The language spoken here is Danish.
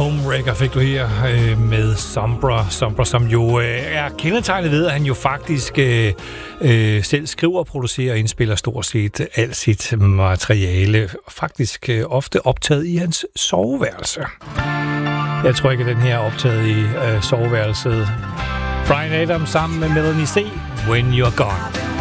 Homewrecker fik du her med Sombra, som jo er kendetegnet ved, at han jo faktisk selv skriver, producerer og indspiller stort set alt sit materiale. Faktisk ofte optaget i hans soveværelse. Jeg tror ikke, at den her er optaget i soveværelset. Bryan Adams sammen med Melanie C. When You're Gone.